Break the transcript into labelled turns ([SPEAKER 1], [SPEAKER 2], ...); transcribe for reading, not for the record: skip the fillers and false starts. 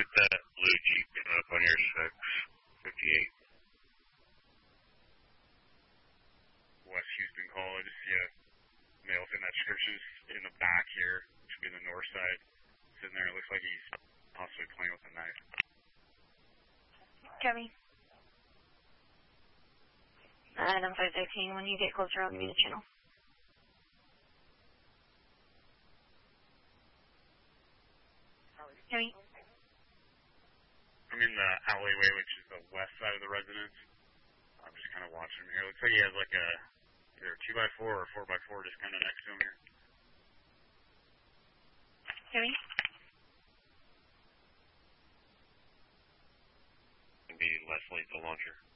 [SPEAKER 1] get that blue Jeep coming up on your 658. West Houston College, yeah. Male in that description is in the back here. Should be the north side. Sitting there, it looks like he's possibly playing with a knife.
[SPEAKER 2] Copy. I'm 513. When you get closer, I'll give you the channel. Copy.
[SPEAKER 1] I'm in the alleyway, which is the west side of the residence. I'm just kind of watching him here. Looks like he has like a either a 2x4 or a 4x4 just kind of next to him here.
[SPEAKER 2] Copy.
[SPEAKER 1] Be less lethal launcher.